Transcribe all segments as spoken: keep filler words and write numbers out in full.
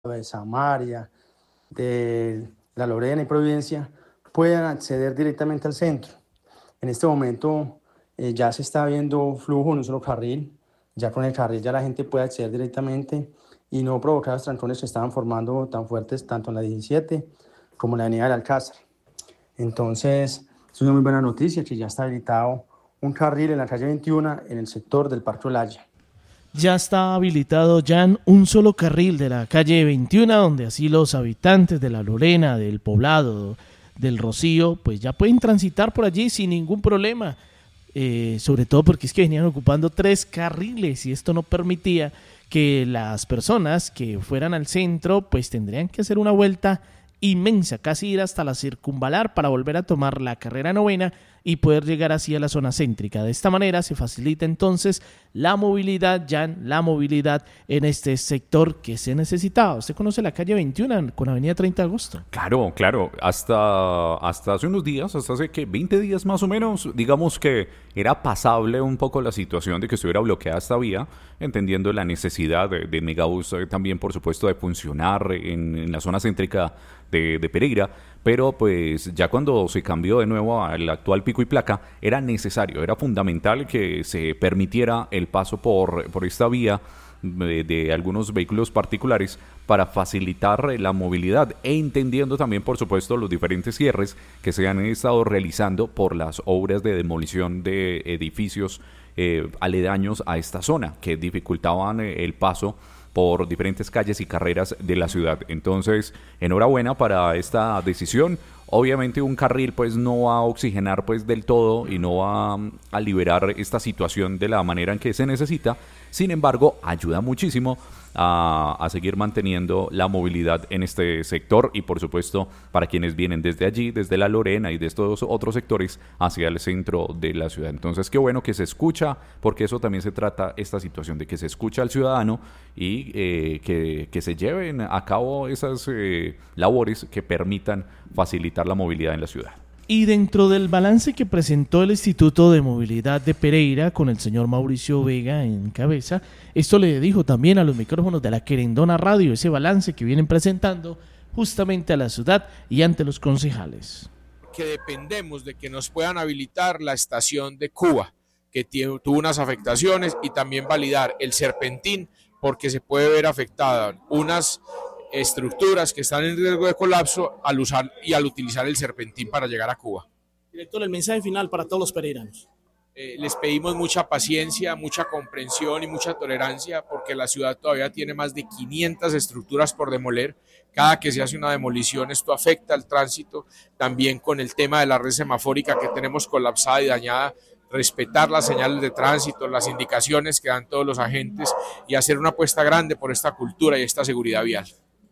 de Samaria, de La Lorena y Providencia, puedan acceder directamente al centro. En este momento eh, ya se está viendo flujo en un solo carril, ya con el carril ya la gente puede acceder directamente y no provocar los trancones que estaban formando tan fuertes tanto en la diecisiete como en la avenida del Alcázar. Entonces, es una muy buena noticia que ya está habilitado un carril en la calle veintiuno en el sector del Parque Olaya. Ya está habilitado, Jan, un solo carril de la calle veintiuno, donde así los habitantes de La Lorena, del Poblado, del Rocío, pues ya pueden transitar por allí sin ningún problema. Eh, sobre todo porque es que venían ocupando tres carriles y esto no permitía que las personas que fueran al centro pues tendrían que hacer una vuelta inmensa, casi ir hasta la circunvalar para volver a tomar la carrera novena y poder llegar así a la zona céntrica. De esta manera se facilita entonces la movilidad, Jan, la movilidad en este sector que se necesitaba. Usted conoce la calle veintiuno con avenida treinta de agosto. Claro, claro. Hasta, hasta hace unos días, hasta hace que veinte días más o menos, digamos que era pasable un poco la situación de que estuviera bloqueada esta vía, entendiendo la necesidad de, de Megabús eh, también, por supuesto, de funcionar en, en la zona céntrica de, de Pereira, pero pues ya cuando se cambió de nuevo al actual pico y placa, era necesario, era fundamental que se permitiera el paso por, por esta vía de, de algunos vehículos particulares para facilitar la movilidad e entendiendo también, por supuesto, los diferentes cierres que se han estado realizando por las obras de demolición de edificios eh, aledaños a esta zona, que dificultaban eh, el paso por diferentes calles y carreras de la ciudad. Entonces, enhorabuena para esta decisión. Obviamente un carril pues no va a oxigenar pues del todo y no va a liberar esta situación de la manera en que se necesita. Sin embargo, ayuda muchísimo a, a seguir manteniendo la movilidad en este sector y por supuesto para quienes vienen desde allí, desde La Lorena y de estos otros sectores hacia el centro de la ciudad. Entonces, qué bueno que se escucha, porque eso también se trata esta situación de que se escucha al ciudadano y eh, que, que se lleven a cabo esas eh, labores que permitan facilitar la movilidad en la ciudad. Y dentro del balance que presentó el Instituto de Movilidad de Pereira con el señor Mauricio Vega en cabeza, esto le dijo también a los micrófonos de la Querendona Radio, ese balance que vienen presentando justamente a la ciudad y ante los concejales. Que dependemos de que nos puedan habilitar la estación de Cuba, que tiene, tuvo unas afectaciones, y también validar el Serpentín, porque se puede ver afectada unas estructuras que están en riesgo de colapso al usar y al utilizar el Serpentín para llegar a Cuba. Director, el mensaje final para todos los pereiranos. Eh, les pedimos mucha paciencia, mucha comprensión y mucha tolerancia, porque la ciudad todavía tiene más de quinientas estructuras por demoler. Cada que se hace una demolición esto afecta al tránsito, también con el tema de la red semafórica que tenemos colapsada y dañada, respetar las señales de tránsito, las indicaciones que dan todos los agentes y hacer una apuesta grande por esta cultura y esta seguridad vial.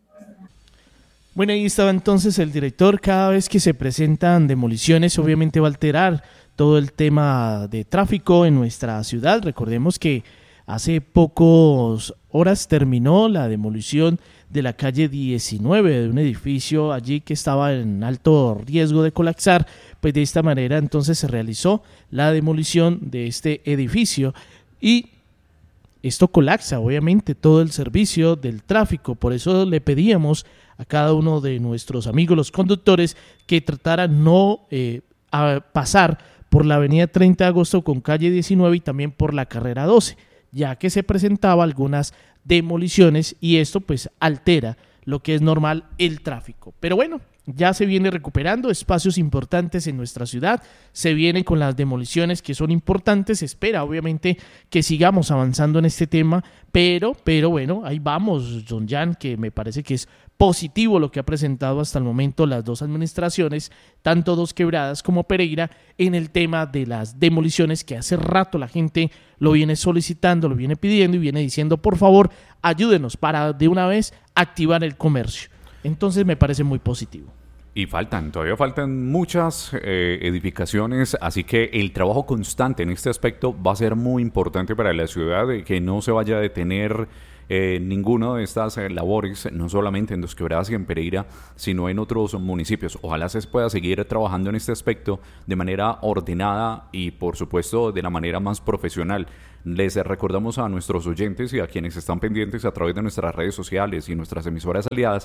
Bueno, ahí estaba entonces el director. Cada vez que se presentan demoliciones, obviamente va a alterar todo el tema de tráfico en nuestra ciudad. Recordemos que hace pocas horas terminó la demolición de la calle diecinueve, de un edificio allí que estaba en alto riesgo de colapsar. Pues de esta manera entonces se realizó la demolición de este edificio y esto colapsa obviamente todo el servicio del tráfico. Por eso le pedíamos a cada uno de nuestros amigos los conductores que trataran no eh, a pasar por la avenida treinta de agosto con calle diecinueve y también por la carrera doce, ya que se presentaba algunas demoliciones y esto pues altera lo que es normal el tráfico. Pero bueno, ya se viene recuperando espacios importantes en nuestra ciudad, se viene con las demoliciones que son importantes, se espera obviamente que sigamos avanzando en este tema, pero, pero bueno, ahí vamos, don Jan, que me parece que es positivo lo que ha presentado hasta el momento las dos administraciones, tanto Dos Quebradas como Pereira, en el tema de las demoliciones que hace rato la gente lo viene solicitando, lo viene pidiendo y viene diciendo, por favor, ayúdenos para de una vez activar el comercio. Entonces me parece muy positivo. Y faltan, todavía faltan muchas eh, edificaciones, así que el trabajo constante en este aspecto va a ser muy importante para la ciudad, de que no se vaya a detener eh, ninguna de estas eh, labores, no solamente en Dos Quebradas y en Pereira, sino en otros municipios. Ojalá se pueda seguir trabajando en este aspecto de manera ordenada y, por supuesto, de la manera más profesional. Les recordamos a nuestros oyentes y a quienes están pendientes a través de nuestras redes sociales y nuestras emisoras aliadas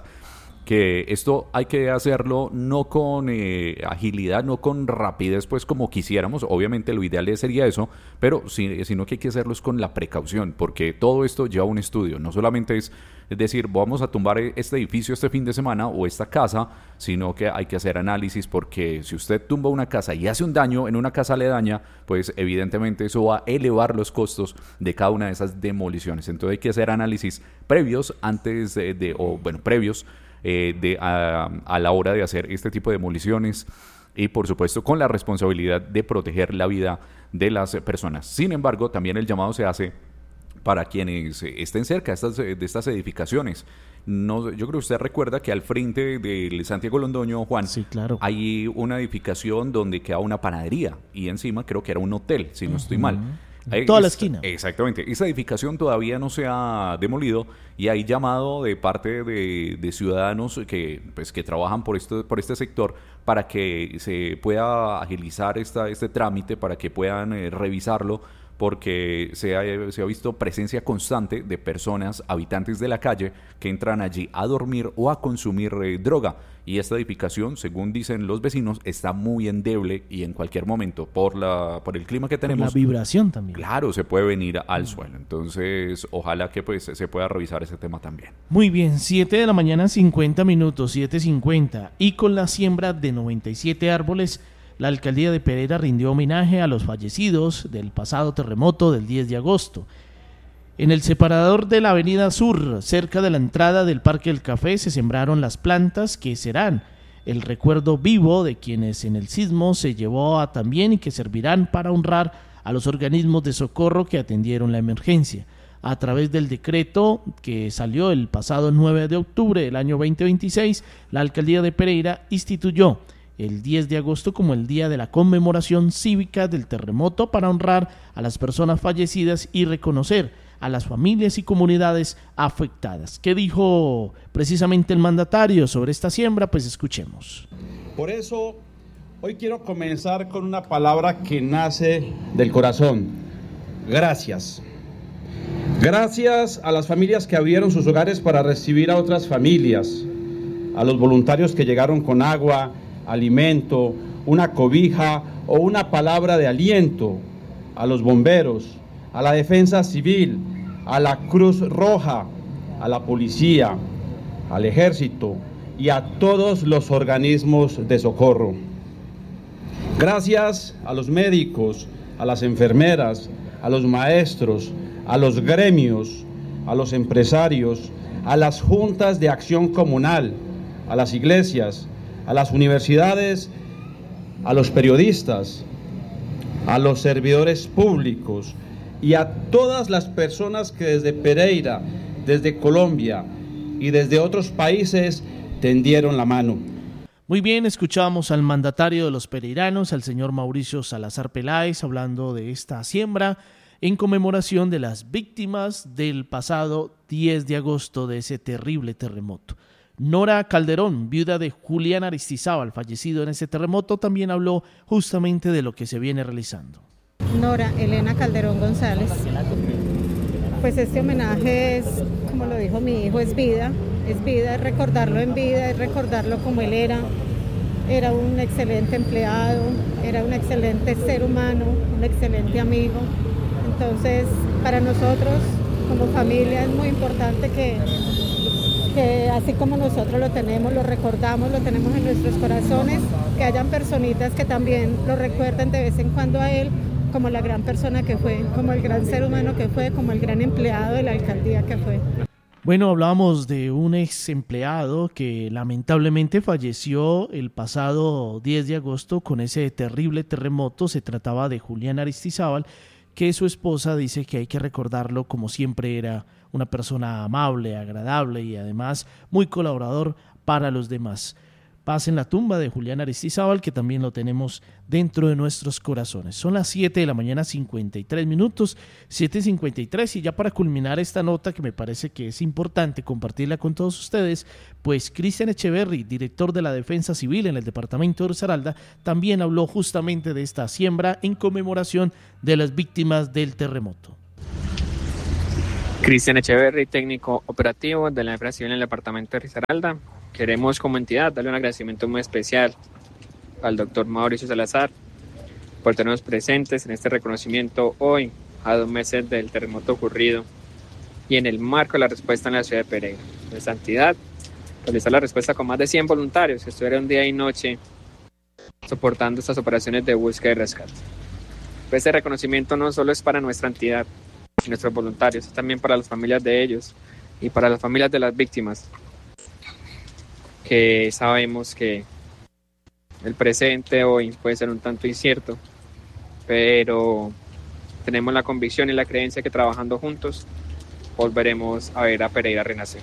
que esto hay que hacerlo no con eh, agilidad, no con rapidez, pues como quisiéramos. Obviamente lo ideal sería eso, pero sí, sino que hay que hacerlo con la precaución, porque todo esto lleva un estudio. No solamente es, es decir, vamos a tumbar este edificio este fin de semana o esta casa, sino que hay que hacer análisis, porque si usted tumba una casa y hace un daño en una casa aledaña, pues evidentemente eso va a elevar los costos de cada una de esas demoliciones. Entonces hay que hacer análisis previos antes de, de o bueno, previos Eh, de, a, a la hora de hacer este tipo de demoliciones y por supuesto con la responsabilidad de proteger la vida de las personas. Sin embargo, también el llamado se hace para quienes estén cerca de estas, de estas edificaciones. No, yo creo que usted recuerda que al frente del Santiago Londoño, Juan, sí, claro, hay una edificación donde queda una panadería y encima creo que era un hotel, si no uh-huh. estoy mal. En toda la esquina. Exactamente. Esa edificación todavía no se ha demolido y hay llamado de parte de, de ciudadanos que, pues, que trabajan por este, por este sector para que se pueda agilizar esta, este trámite, para que puedan eh, revisarlo, porque se ha, se ha visto presencia constante de personas, habitantes de la calle, que entran allí a dormir o a consumir eh, droga. Y esta edificación, según dicen los vecinos, está muy endeble y en cualquier momento, por la por el clima que tenemos... La vibración también. Claro, se puede venir al mm. suelo. Entonces, ojalá que pues se pueda revisar ese tema también. Muy bien, siete de la mañana, cincuenta minutos, siete cincuenta. Y con la siembra de noventa y siete árboles, la alcaldía de Pereira rindió homenaje a los fallecidos del pasado terremoto del diez de agosto. En el separador de la avenida Sur, cerca de la entrada del Parque del Café, se sembraron las plantas que serán el recuerdo vivo de quienes en el sismo se llevó a también y que servirán para honrar a los organismos de socorro que atendieron la emergencia. A través del decreto que salió el pasado nueve de octubre del año veinte veintiséis, la alcaldía de Pereira instituyó el diez de agosto como el día de la conmemoración cívica del terremoto para honrar a las personas fallecidas y reconocer a las familias y comunidades afectadas. ¿Qué dijo precisamente el mandatario sobre esta siembra? Pues escuchemos. Por eso, hoy quiero comenzar con una palabra que nace del corazón. Gracias. Gracias a las familias que abrieron sus hogares para recibir a otras familias, a los voluntarios que llegaron con agua, alimento, una cobija o una palabra de aliento, a los bomberos, a la defensa civil, a la Cruz Roja, a la policía, al ejército y a todos los organismos de socorro. Gracias a los médicos, a las enfermeras, a los maestros, a los gremios, a los empresarios, a las juntas de acción comunal, a las iglesias, a las universidades, a los periodistas, a los servidores públicos y a todas las personas que desde Pereira, desde Colombia y desde otros países tendieron la mano. Muy bien, escuchamos al mandatario de los pereiranos, al señor Mauricio Salazar Peláez, hablando de esta siembra en conmemoración de las víctimas del pasado diez de agosto de ese terrible terremoto. Nora Calderón, viuda de Julián Aristizábal, fallecido en ese terremoto, también habló justamente de lo que se viene realizando. Nora Elena Calderón González. Pues este homenaje es, como lo dijo mi hijo, es vida, es vida, es recordarlo en vida, es recordarlo como él era. Era un excelente empleado, era un excelente ser humano, un excelente amigo. Entonces, para nosotros, como familia, es muy importante que, que así como nosotros lo tenemos, lo recordamos, lo tenemos en nuestros corazones, que hayan personitas que también lo recuerden de vez en cuando a él, como la gran persona que fue, como el gran ser humano que fue, como el gran empleado de la alcaldía que fue. Bueno, hablábamos de un ex empleado que lamentablemente falleció el pasado diez de agosto con ese terrible terremoto. Se trataba de Julián Aristizábal, que su esposa dice que hay que recordarlo como siempre era, una persona amable, agradable y además muy colaborador para los demás. paz en la tumba de Julián Aristizábal, que también lo tenemos dentro de nuestros corazones. Son las siete de la mañana, cincuenta y tres minutos, siete cincuenta y tres, y ya para culminar esta nota que me parece que es importante compartirla con todos ustedes, pues Cristian Echeverry, director de la Defensa Civil en el departamento de Risaralda, también habló justamente de esta siembra en conmemoración de las víctimas del terremoto. Cristian Echeverry, técnico operativo de la Defensa Civil en el departamento de Risaralda. Queremos como entidad darle un agradecimiento muy especial al doctor Mauricio Salazar por tenernos presentes en este reconocimiento hoy, a dos meses del terremoto ocurrido y en el marco de la respuesta en la ciudad de Pereira. Nuestra entidad realizó la respuesta con más de cien voluntarios que estuvieron día y noche soportando estas operaciones de búsqueda y rescate. Este reconocimiento no solo es para nuestra entidad y nuestros voluntarios, es también para las familias de ellos y para las familias de las víctimas, que sabemos que el presente hoy puede ser un tanto incierto, pero tenemos la convicción y la creencia que trabajando juntos volveremos a ver a Pereira renacer.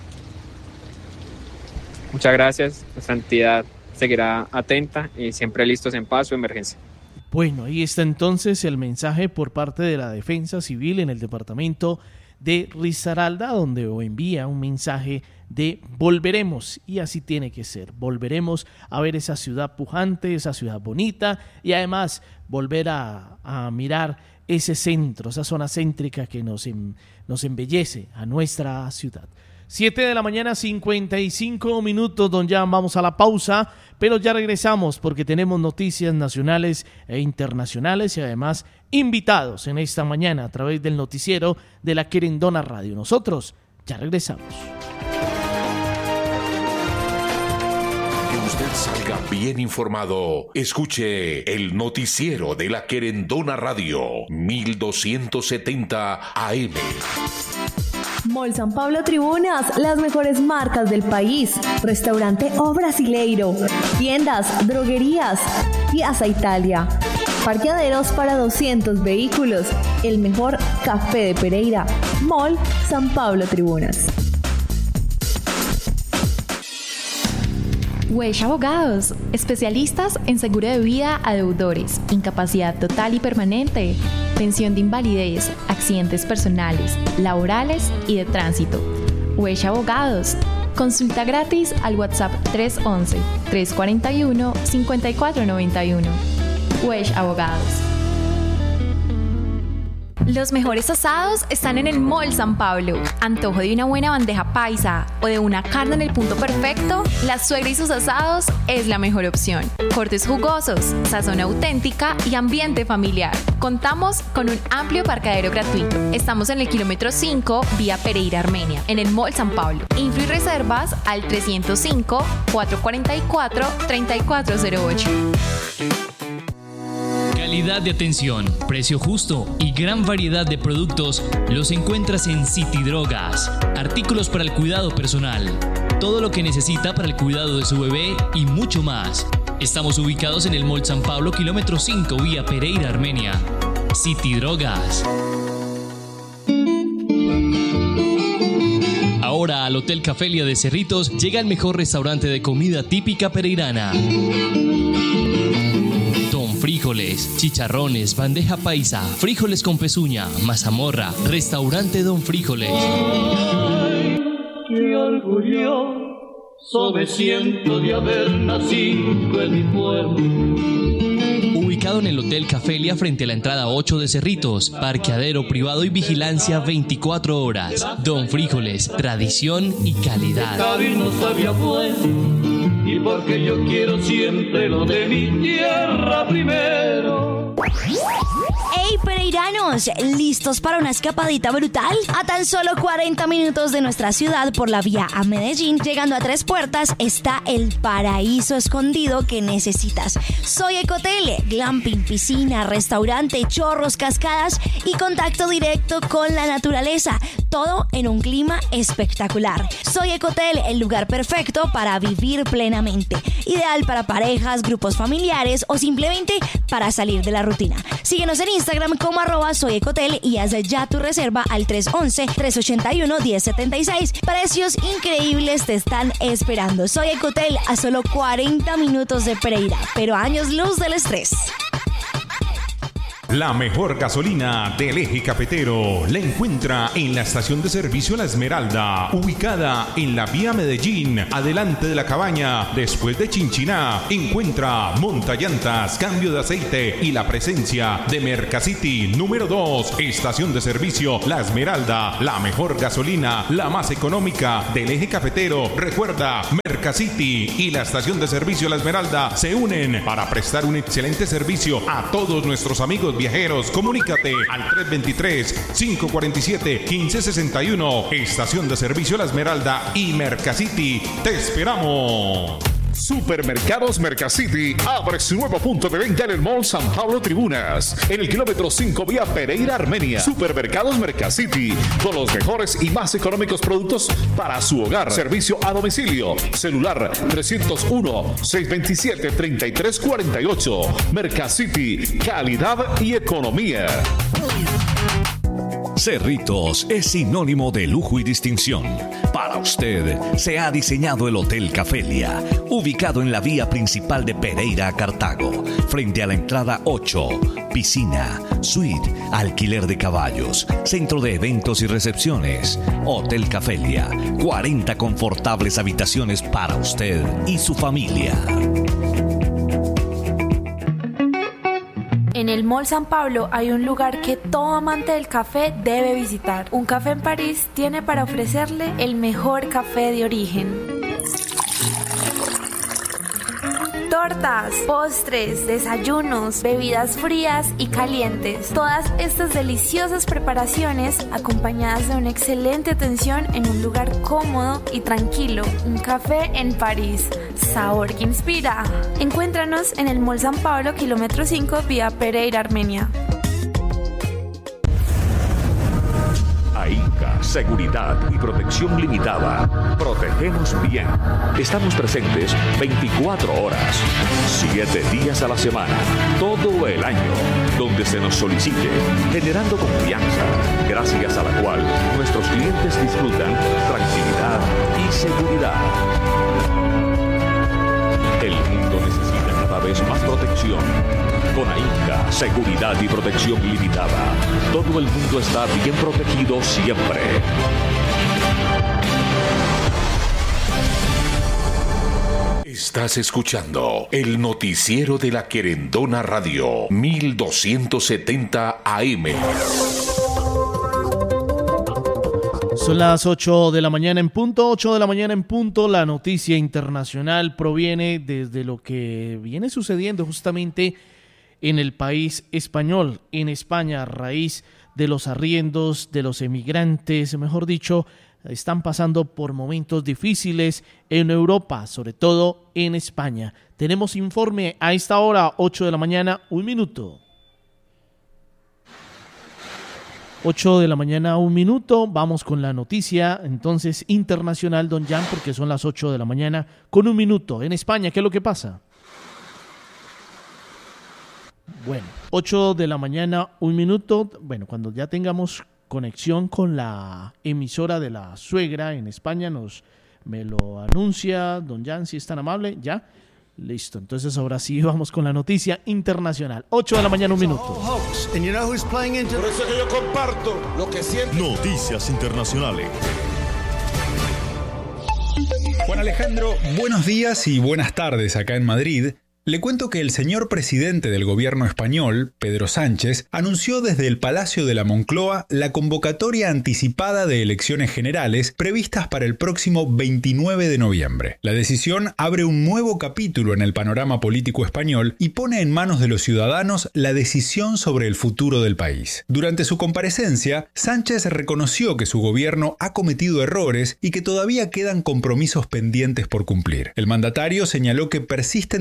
Muchas gracias, nuestra entidad seguirá atenta y siempre listos en paso o emergencia. Bueno, ahí está entonces el mensaje por parte de la Defensa Civil en el departamento de Risaralda, donde envía un mensaje de volveremos, y así tiene que ser, volveremos a ver esa ciudad pujante, esa ciudad bonita, y además volver a, a mirar ese centro, esa zona céntrica que nos, em, nos embellece a nuestra ciudad. siete de la mañana, cincuenta y cinco minutos, don Jan, vamos a la pausa, pero ya regresamos porque tenemos noticias nacionales e internacionales y además invitados en esta mañana a través del noticiero de la Querendona Radio. Nosotros ya regresamos. Que usted salga bien informado. Escuche el noticiero de la Querendona Radio, mil doscientos setenta A M. Mall San Pablo Tribunas, las mejores marcas del país. Restaurante O Brasileiro, tiendas, droguerías, Piazza Italia, parqueaderos para doscientos vehículos, el mejor café de Pereira. Mall San Pablo Tribunas. Wesh Abogados, especialistas en seguro de vida a deudores, incapacidad total y permanente, pensión de invalidez, accidentes personales, laborales y de tránsito. Wesh Abogados, consulta gratis al WhatsApp tres once, tres cuarenta y uno, cincuenta y cuatro noventa y uno. Wesh Abogados. Los mejores asados están en el Mall San Pablo. Antojo de una buena bandeja paisa o de una carne en el punto perfecto, La Suegra y sus asados es la mejor opción. Cortes jugosos, sazón auténtica y ambiente familiar. Contamos con un amplio parqueadero gratuito. Estamos en el kilómetro cinco, vía Pereira, Armenia, en el Mall San Pablo. Info y reservas al trescientos cinco, cuatrocientos cuarenta y cuatro, treinta y cuatro cero ocho. Calidad de atención, precio justo y gran variedad de productos los encuentras en City Drogas. Artículos para el cuidado personal, todo lo que necesita para el cuidado de su bebé y mucho más. Estamos ubicados en el Mall San Pablo, kilómetro cinco, vía Pereira, Armenia. City Drogas. Ahora al Hotel Cafelia de Cerritos llega el mejor restaurante de comida típica pereirana. Frijoles, chicharrones, bandeja paisa, frijoles con pezuña, mazamorra, restaurante Don Frijoles. Ay, qué orgulloso me siento de haber nacido en mi pueblo. Ubicado en el Hotel Cafelia frente a la entrada ocho de Cerritos, parqueadero privado y vigilancia veinticuatro horas. Don Frijoles, tradición y calidad. No sabía bueno. Y porque yo quiero siempre lo de mi tierra primero. ¡Hey, pereiranos! ¿Listos para una escapadita brutal? A tan solo cuarenta minutos de nuestra ciudad por la vía a Medellín, llegando a Tres Puertas, está el paraíso escondido que necesitas. Soy Ecotel, glamping, piscina, restaurante, chorros, cascadas y contacto directo con la naturaleza. Todo en un clima espectacular. Soy Ecotel, el lugar perfecto para vivir plenamente. Ideal para parejas, grupos familiares o simplemente para salir de la rutina. Síguenos en Instagram Instagram como arroba soyecotel y haz ya tu reserva al tres once, tres ochenta y uno, diez setenta y seis. Precios increíbles te están esperando. Soy Ecotel, a solo cuarenta minutos de Pereira, pero años luz del estrés. La mejor gasolina del eje cafetero la encuentra en la estación de servicio La Esmeralda, ubicada en la vía Medellín, adelante de la cabaña, después de Chinchiná. Encuentra montallantas, cambio de aceite y la presencia de Mercacity. Número dos, estación de servicio La Esmeralda, la mejor gasolina, la más económica del eje cafetero. Recuerda, Mercacity y la estación de servicio La Esmeralda se unen para prestar un excelente servicio a todos nuestros amigos viajeros. Comunícate al tres veintitrés, cinco cuarenta y siete, quince sesenta y uno. Estación de servicio La Esmeralda y Mercacity. ¡Te esperamos! Supermercados Mercacity abre su nuevo punto de venta en el Mall San Pablo Tribunas, en el kilómetro cinco vía Pereira, Armenia. Supermercados Mercacity, con los mejores y más económicos productos para su hogar. Servicio a domicilio. Celular trescientos uno, seiscientos veintisiete, treinta y tres cuarenta y ocho. Mercacity, calidad y economía. Cerritos es sinónimo de lujo y distinción. Para usted se ha diseñado el Hotel Cafelia, ubicado en la vía principal de Pereira a Cartago, frente a la entrada ocho. Piscina, suite, alquiler de caballos, centro de eventos y recepciones. Hotel Cafelia, cuarenta confortables habitaciones para usted y su familia. En el Mall San Pablo hay un lugar que todo amante del café debe visitar. Un Café en París tiene para ofrecerle el mejor café de origen. Tortas, postres, desayunos, bebidas frías y calientes. Todas estas deliciosas preparaciones acompañadas de una excelente atención en un lugar cómodo y tranquilo. Un café en París. Sabor que inspira. Encuéntranos en el Mall San Pablo, kilómetro cinco, vía Pereira, Armenia. AINCA, Seguridad y Protección Limitada. Protegemos bien. Estamos presentes veinticuatro horas, siete días a la semana, todo el año, donde se nos solicite, generando confianza, gracias a la cual nuestros clientes disfrutan tranquilidad y seguridad. El mundo necesita cada vez más protección. Con AINCA, Seguridad y Protección Limitada, todo el mundo está bien protegido siempre. Estás escuchando el noticiero de la Querendona Radio, mil doscientos setenta A M. Son las ocho de la mañana en punto, ocho de la mañana en punto. La noticia internacional proviene desde lo que viene sucediendo justamente en el país español, en España, a raíz de los arriendos de los emigrantes, mejor dicho, están pasando por momentos difíciles en Europa, sobre todo en España. Tenemos informe a esta hora, ocho de la mañana, un minuto. ocho de la mañana, un minuto. Vamos con la noticia, entonces, internacional, don Jan, porque son las ocho de la mañana con un minuto. En España, ¿qué es lo que pasa? Bueno, ocho de la mañana, un minuto. Bueno, cuando ya tengamos conexión con la emisora de la suegra en España, nos me lo anuncia don Jan, si es tan amable. Ya, listo. Entonces ahora sí vamos con la noticia internacional. ocho de la mañana, un minuto. Por eso que yo comparto lo que siento. Noticias internacionales. Juan Alejandro, buenos días y buenas tardes acá en Madrid. Le cuento que el señor presidente del gobierno español, Pedro Sánchez, anunció desde el Palacio de la Moncloa la convocatoria anticipada de elecciones generales previstas para el próximo veintinueve de noviembre. La decisión abre un nuevo capítulo en el panorama político español y pone en manos de los ciudadanos la decisión sobre el futuro del país. Durante su comparecencia, Sánchez reconoció que su gobierno ha cometido errores y que todavía quedan compromisos pendientes por cumplir. El mandatario señaló que persisten desafíos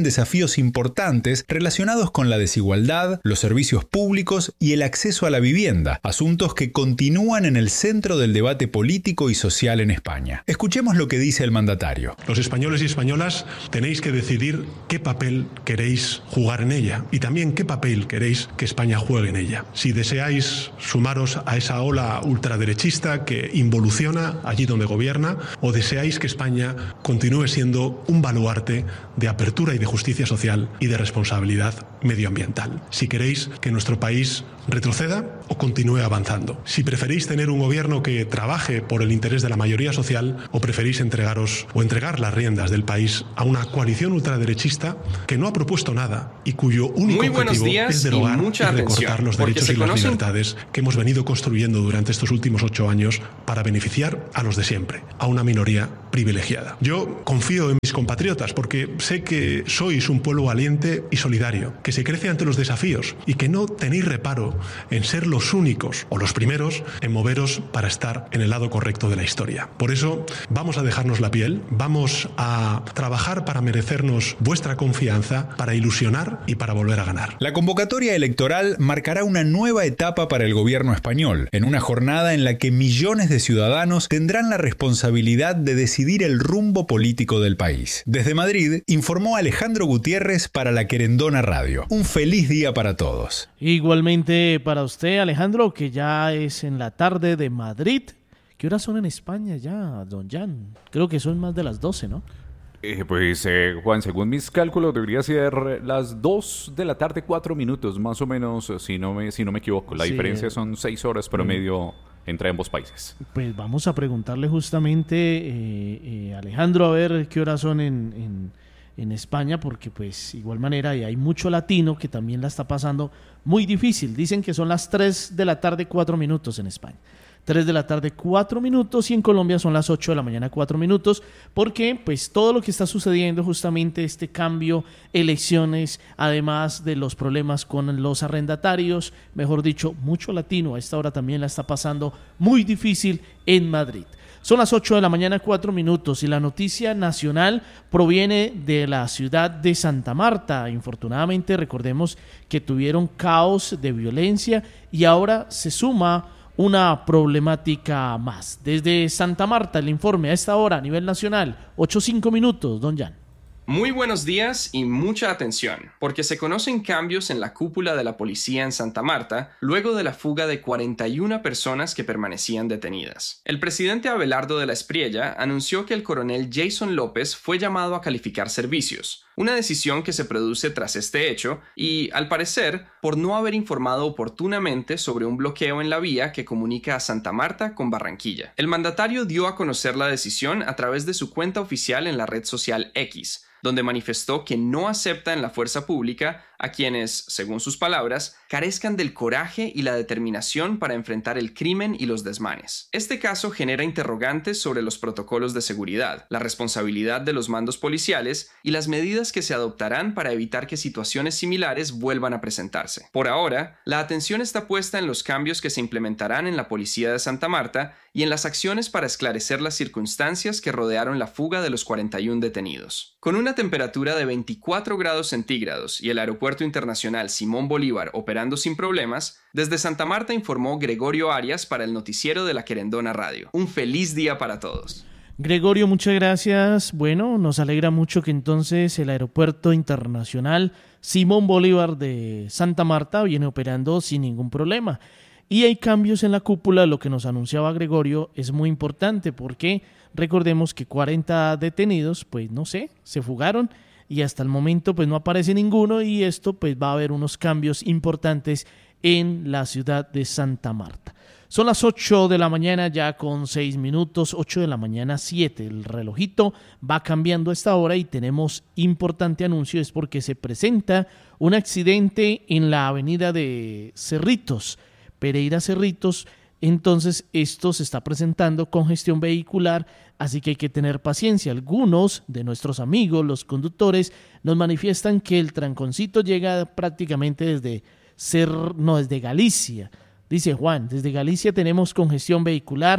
cambios importantes relacionados con la desigualdad, los servicios públicos y el acceso a la vivienda, asuntos que continúan en el centro del debate político y social en España. Escuchemos lo que dice el mandatario. Los españoles y españolas tenéis que decidir qué papel queréis jugar en ella y también qué papel queréis que España juegue en ella. Si deseáis sumaros a esa ola ultraderechista que involuciona allí donde gobierna, o deseáis que España continúe siendo un baluarte de apertura y de justicia social y de responsabilidad medioambiental. Si queréis que nuestro país retroceda o continúe avanzando. Si preferís tener un gobierno que trabaje por el interés de la mayoría social o preferís entregaros o entregar las riendas del país a una coalición ultraderechista que no ha propuesto nada y cuyo único objetivo es derogar y, y recortar los derechos y las conocen... libertades que hemos venido construyendo durante estos últimos ocho años para beneficiar a los de siempre, a una minoría privilegiada. Yo confío en mis compatriotas porque sé que sois un pueblo valiente y solidario, que se crece ante los desafíos y que no tenéis reparo en ser los únicos o los primeros en moveros para estar en el lado correcto de la historia. Por eso vamos a dejarnos la piel, vamos a trabajar para merecernos vuestra confianza, para ilusionar y para volver a ganar. La convocatoria electoral marcará una nueva etapa para el gobierno español, en una jornada en la que millones de ciudadanos tendrán la responsabilidad de decidir el rumbo político del país. Desde Madrid, informó Alejandro Gutiérrez para La Querendona Radio. Un feliz día para todos. Igualmente para usted, Alejandro, que ya es en la tarde de Madrid. ¿Qué horas son en España ya, don Jan? Creo que son más de las doce, ¿no? Eh, pues, eh, Juan, según mis cálculos, debería ser las dos de la tarde, cuatro minutos, más o menos, si no me, si no me equivoco. La sí, diferencia son seis horas promedio eh, entre ambos países. Pues vamos a preguntarle justamente, eh, eh, Alejandro, a ver qué horas son en... en en España, porque pues igual manera y hay mucho latino que también la está pasando muy difícil. Dicen que son las tres de la tarde, cuatro minutos en España. tres de la tarde, cuatro minutos, y en Colombia son las ocho de la mañana, cuatro minutos, porque pues todo lo que está sucediendo, justamente este cambio, elecciones, además de los problemas con los arrendatarios, mejor dicho, mucho latino a esta hora también la está pasando muy difícil en Madrid. Son las ocho de la mañana, cuatro minutos, y la noticia nacional proviene de la ciudad de Santa Marta. Infortunadamente, recordemos que tuvieron caos de violencia y ahora se suma una problemática más. Desde Santa Marta, el informe a esta hora a nivel nacional, ocho cinco minutos, don Jan. Muy buenos días y mucha atención, porque se conocen cambios en la cúpula de la policía en Santa Marta luego de la fuga de cuarenta y una personas que permanecían detenidas. El presidente Abelardo de la Espriella anunció que el coronel Jason López fue llamado a calificar servicios, una decisión que se produce tras este hecho y, al parecer, por no haber informado oportunamente sobre un bloqueo en la vía que comunica a Santa Marta con Barranquilla. El mandatario dio a conocer la decisión a través de su cuenta oficial en la red social X, donde manifestó que no acepta en la fuerza pública a quienes, según sus palabras, carezcan del coraje y la determinación para enfrentar el crimen y los desmanes. Este caso genera interrogantes sobre los protocolos de seguridad, la responsabilidad de los mandos policiales y las medidas que se adoptarán para evitar que situaciones similares vuelvan a presentarse. Por ahora, la atención está puesta en los cambios que se implementarán en la policía de Santa Marta y en las acciones para esclarecer las circunstancias que rodearon la fuga de los cuarenta y uno detenidos. Con una temperatura de veinticuatro grados centígrados y el aeropuerto internacional Simón Bolívar operando sin problemas, desde Santa Marta informó Gregorio Arias para el noticiero de La Querendona Radio. Un feliz día para todos. Gregorio, muchas gracias. Bueno, nos alegra mucho que entonces el aeropuerto internacional Simón Bolívar de Santa Marta viene operando sin ningún problema. Y hay cambios en la cúpula, lo que nos anunciaba Gregorio es muy importante porque recordemos que cuarenta detenidos, pues no sé, se fugaron y hasta el momento pues no aparece ninguno, y esto pues va a haber unos cambios importantes en la ciudad de Santa Marta. Son las ocho de la mañana ya con seis minutos, ocho de la mañana siete. El relojito va cambiando a esta hora y tenemos importante anuncio, es porque se presenta un accidente en la avenida de Cerritos, Pereira Cerritos. Entonces esto se está presentando congestión vehicular, así que hay que tener paciencia. Algunos de nuestros amigos, los conductores, nos manifiestan que el tranconcito llega prácticamente desde Cer... no, desde Galicia. Dice Juan, desde Galicia tenemos congestión vehicular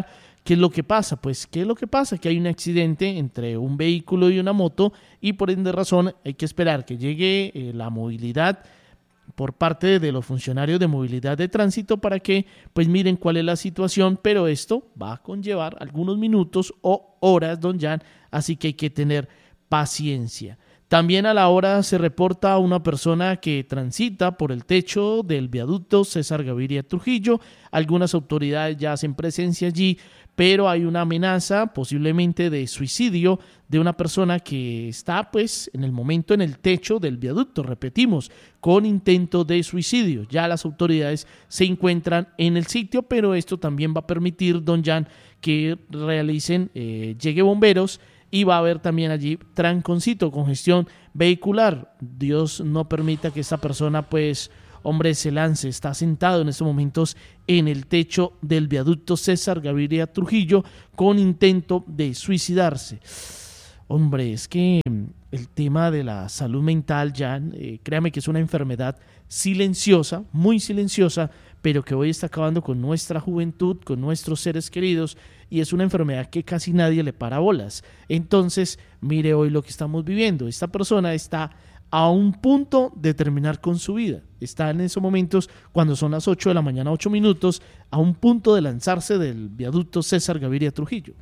¿Qué es lo que pasa? Pues, ¿qué es lo que pasa? Que hay un accidente entre un vehículo y una moto y por ende razón hay que esperar que llegue eh, la movilidad por parte de los funcionarios de movilidad de tránsito para que pues miren cuál es la situación, pero esto va a conllevar algunos minutos o horas, don Jan, así que hay que tener paciencia. También a la hora se reporta a una persona que transita por el techo del viaducto César Gaviria Trujillo. Algunas autoridades ya hacen presencia allí, pero hay una amenaza posiblemente de suicidio de una persona que está pues en el momento en el techo del viaducto, repetimos, con intento de suicidio. Ya las autoridades se encuentran en el sitio, pero esto también va a permitir, don Jan, que realicen, eh, llegue bomberos y va a haber también allí tranconcito, congestión vehicular. Dios no permita que esta persona pues, hombre, se lance. Está sentado en estos momentos en el techo del viaducto César Gaviria Trujillo con intento de suicidarse. Hombre, es que el tema de la salud mental, Jan, eh, créame que es una enfermedad silenciosa, muy silenciosa, pero que hoy está acabando con nuestra juventud, con nuestros seres queridos, y es una enfermedad que casi nadie le para bolas. Entonces, mire hoy lo que estamos viviendo. Esta persona está a un punto de terminar con su vida. Está en esos momentos, cuando son las ocho de la mañana, ocho minutos, a un punto de lanzarse del viaducto César Gaviria Trujillo.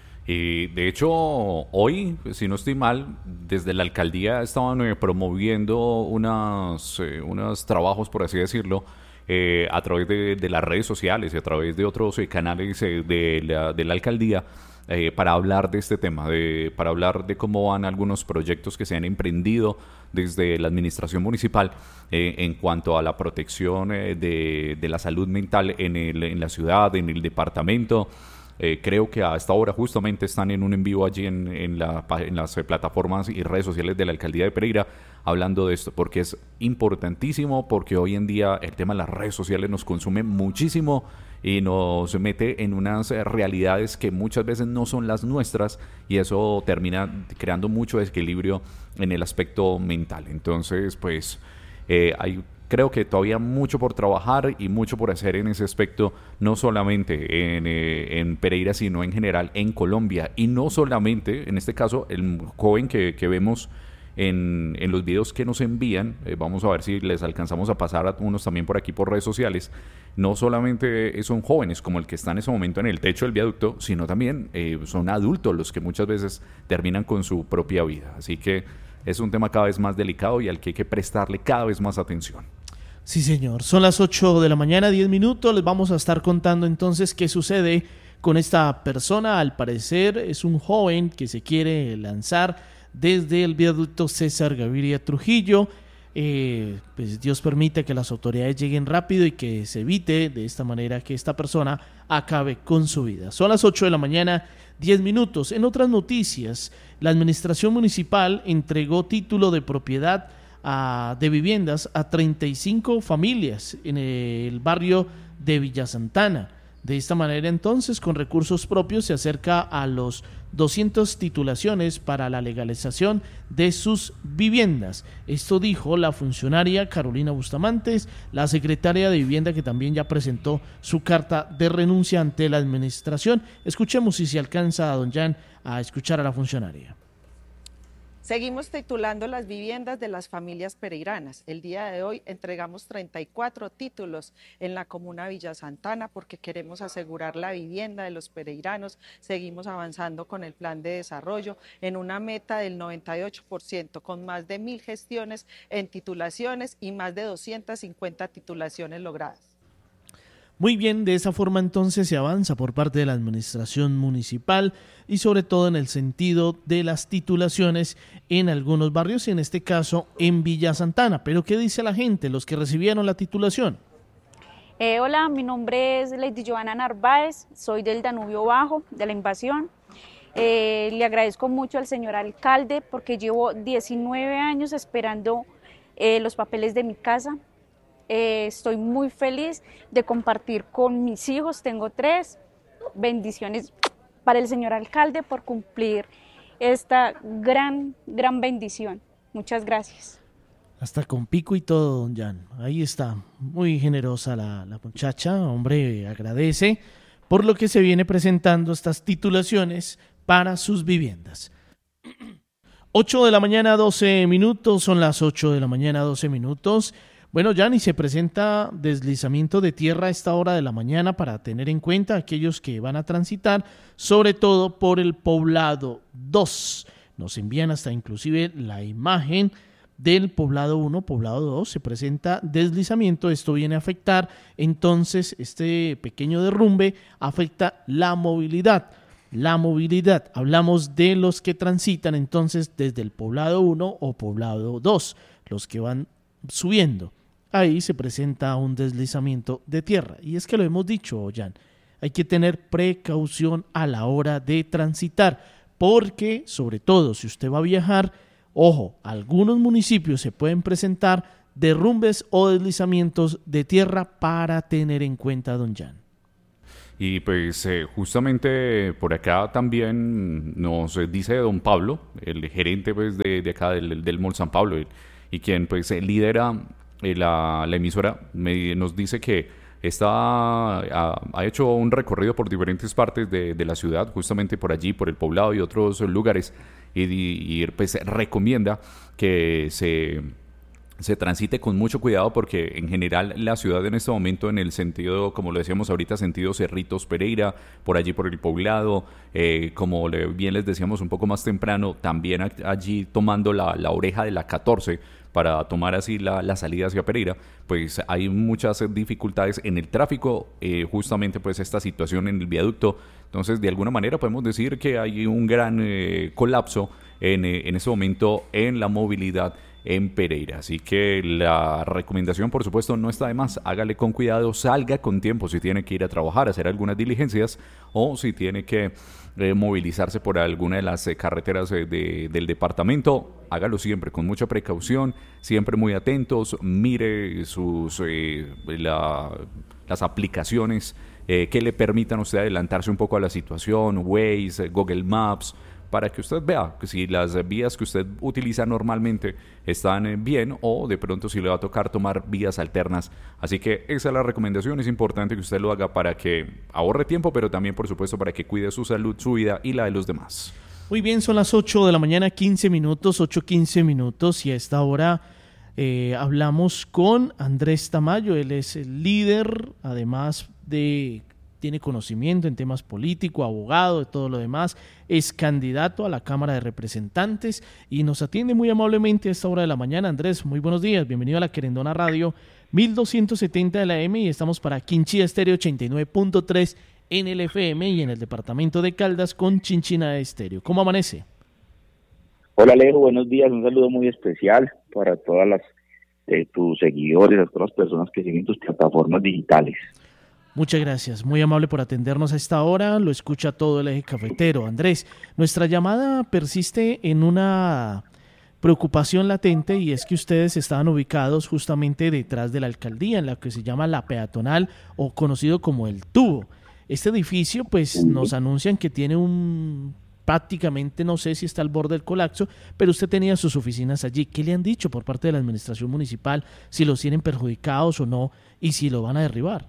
Y de hecho, hoy, si no estoy mal, desde la alcaldía estaban eh, promoviendo unas, eh, unos trabajos, por así decirlo, eh, a través de, de las redes sociales y a través de otros eh, canales eh, de, la, de la alcaldía eh, para hablar de este tema, de, para hablar de cómo van algunos proyectos que se han emprendido desde la administración municipal eh, en cuanto a la protección eh, de, de la salud mental en, el, en la ciudad, en el departamento. Eh, creo que a esta hora justamente están en un en vivo allí en, en, la, en las plataformas y redes sociales de la Alcaldía de Pereira hablando de esto, porque es importantísimo, porque hoy en día el tema de las redes sociales nos consume muchísimo y nos mete en unas realidades que muchas veces no son las nuestras y eso termina creando mucho desequilibrio en el aspecto mental. Entonces, pues eh, hay creo que todavía mucho por trabajar y mucho por hacer en ese aspecto, no solamente en, eh, en Pereira, sino en general en Colombia. Y no solamente, en este caso, el joven que, que vemos en, en los videos que nos envían, eh, vamos a ver si les alcanzamos a pasar a unos también por aquí por redes sociales, no solamente son jóvenes como el que está en ese momento en el techo del viaducto, sino también eh, son adultos los que muchas veces terminan con su propia vida. Así que es un tema cada vez más delicado y al que hay que prestarle cada vez más atención. Sí, señor. Son las ocho de la mañana, diez minutos. Les vamos a estar contando entonces qué sucede con esta persona. Al parecer es un joven que se quiere lanzar desde el viaducto César Gaviria Trujillo. Eh, pues Dios permite que las autoridades lleguen rápido y que se evite de esta manera que esta persona acabe con su vida. Son las ocho de la mañana, diez minutos. En otras noticias, la administración municipal entregó título de propiedad a, de viviendas a treinta y cinco familias en el barrio de Villa Santana. De esta manera, entonces, con recursos propios se acerca a los doscientas titulaciones para la legalización de sus viviendas. Esto dijo la funcionaria Carolina Bustamantes, la secretaria de Vivienda, que también ya presentó su carta de renuncia ante la administración. Escuchemos si se alcanza a don Jan a escuchar a la funcionaria. Seguimos titulando las viviendas de las familias pereiranas. El día de hoy entregamos treinta y cuatro títulos en la comuna Villa Santana porque queremos asegurar la vivienda de los pereiranos. Seguimos avanzando con el plan de desarrollo en una meta del noventa y ocho por ciento con más de mil gestiones en titulaciones y más de doscientas cincuenta titulaciones logradas. Muy bien, de esa forma entonces se avanza por parte de la administración municipal y sobre todo en el sentido de las titulaciones en algunos barrios y en este caso en Villa Santana. Pero ¿qué dice la gente, los que recibieron la titulación? Eh, hola, mi nombre es Lady Joana Narváez, soy del Danubio Bajo, de la Invasión. Eh, le agradezco mucho al señor alcalde porque llevo diecinueve años esperando eh, los papeles de mi casa. Eh, estoy muy feliz de compartir con mis hijos, tengo tres. Bendiciones para el señor alcalde por cumplir esta gran, gran bendición. Muchas gracias. Hasta con pico y todo, don Jan. Ahí está, muy generosa la, la muchacha, hombre, agradece por lo que se viene presentando estas titulaciones para sus viviendas. ocho de la mañana, doce minutos, son las ocho de la mañana, doce minutos. Bueno, ya ni se presenta deslizamiento de tierra a esta hora de la mañana para tener en cuenta aquellos que van a transitar, sobre todo por el poblado dos. Nos envían hasta inclusive la imagen del poblado uno, poblado dos, se presenta deslizamiento. Esto viene a afectar, entonces, este pequeño derrumbe afecta la movilidad. La movilidad, hablamos de los que transitan entonces desde el poblado uno o poblado dos, los que van subiendo. Ahí se presenta un deslizamiento de tierra. Y es que lo hemos dicho, Jan, hay que tener precaución a la hora de transitar, porque sobre todo si usted va a viajar, ojo, algunos municipios se pueden presentar derrumbes o deslizamientos de tierra para tener en cuenta, don Jan. Y pues eh, justamente por acá también nos dice don Pablo, el gerente pues de, de acá del, del Mall San Pablo, y, y quien pues lidera eh, la, la emisora, me, nos dice que está, ha, ha hecho un recorrido por diferentes partes de, de la ciudad, justamente por allí, por el poblado y otros lugares, y, y pues recomienda que se... se transite con mucho cuidado, porque en general la ciudad en este momento, en el sentido, como lo decíamos ahorita, sentido Cerritos Pereira, por allí por el poblado, eh, como le, bien les decíamos un poco más temprano, también a, allí tomando la, la oreja de la catorce para tomar así la, la salida hacia Pereira, pues hay muchas dificultades en el tráfico, eh, justamente pues esta situación en el viaducto. Entonces de alguna manera podemos decir que hay un gran eh, colapso en, eh, en este momento en la movilidad en Pereira. Así que la recomendación, por supuesto, no está de más. Hágale con cuidado, salga con tiempo si tiene que ir a trabajar, hacer algunas diligencias, o si tiene que eh, movilizarse por alguna de las eh, carreteras eh, de, del departamento. Hágalo siempre con mucha precaución, siempre muy atentos. Mire sus eh, la, las aplicaciones eh, que le permitan a usted adelantarse un poco a la situación, Waze, Google Maps, para que usted vea que si las vías que usted utiliza normalmente están bien, o de pronto si le va a tocar tomar vías alternas. Así que esa es la recomendación. Es importante que usted lo haga para que ahorre tiempo, pero también, por supuesto, para que cuide su salud, su vida y la de los demás. Muy bien, son las ocho de la mañana, quince minutos, ocho quince minutos, y a esta hora eh, hablamos con Andrés Tamayo. Él es el líder, además de... tiene conocimiento en temas políticos, abogado, de todo lo demás, es candidato a la Cámara de Representantes y nos atiende muy amablemente a esta hora de la mañana. Andrés, muy buenos días, bienvenido a la Querendona Radio mil doscientos setenta de la A M, y estamos para Quinchía Estéreo ochenta y nueve punto tres en el F M y en el departamento de Caldas con Chinchina Estéreo. ¿Cómo amanece? Hola Alejo, buenos días, un saludo muy especial para todas las eh, tus seguidores, a todas las personas que siguen tus plataformas digitales. Muchas gracias, muy amable por atendernos a esta hora, lo escucha todo el eje cafetero. Andrés, nuestra llamada persiste en una preocupación latente, y es que ustedes estaban ubicados justamente detrás de la alcaldía, en la que se llama La Peatonal, o conocido como El Tubo. Este edificio, pues nos anuncian que tiene un, prácticamente, no sé si está al borde del colapso, pero usted tenía sus oficinas allí. ¿Qué le han dicho por parte de la administración municipal, si los tienen perjudicados o no, y si lo van a derribar?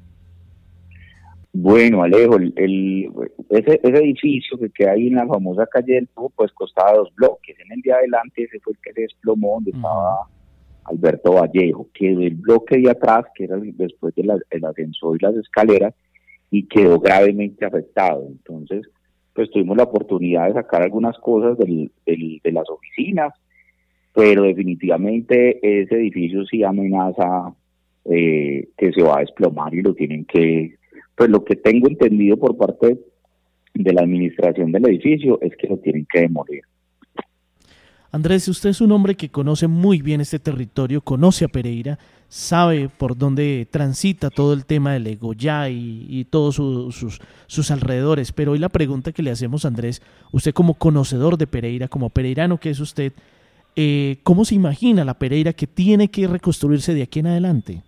Bueno, Alejo, el, el, ese, ese edificio que queda ahí en la famosa calle del Tubo, pues costaba dos bloques. En el día adelante ese fue el que se desplomó, donde uh-huh. estaba Alberto Vallejo. Quedó el bloque de atrás, que era después del de ascensor y las escaleras, y quedó gravemente afectado. Entonces, pues tuvimos la oportunidad de sacar algunas cosas del, del, de las oficinas, pero definitivamente ese edificio sí amenaza eh, que se va a desplomar, y lo tienen que... Pues lo que tengo entendido por parte de la administración del edificio es que lo tienen que demoler. Andrés, usted es un hombre que conoce muy bien este territorio, conoce a Pereira, sabe por dónde transita todo el tema del Egoyá y, y todos su, sus, sus alrededores, pero hoy la pregunta que le hacemos, Andrés, usted como conocedor de Pereira, como pereirano que es usted, eh, ¿cómo se imagina la Pereira que tiene que reconstruirse de aquí en adelante?